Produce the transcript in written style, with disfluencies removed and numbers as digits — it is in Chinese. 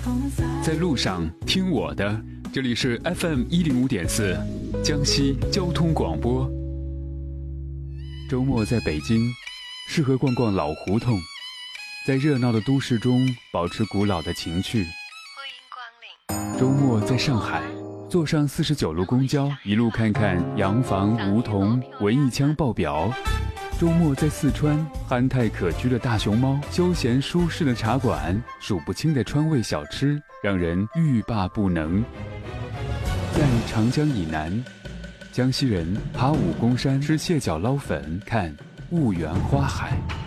在路上听我的，这里是 FM105.4江西交通广播。周末在北京，适合逛逛老胡同，在热闹的都市中保持古老的情趣。欢迎光临。周末在上海，坐上49路公交，一路看看洋房、梧桐、文艺腔爆表。周末在四川，憨态可掬的大熊猫，休闲舒适的茶馆，数不清的川味小吃，让人欲罢不能。在长江以南，江西人爬武功山，吃蟹脚捞粉，看婺源花海。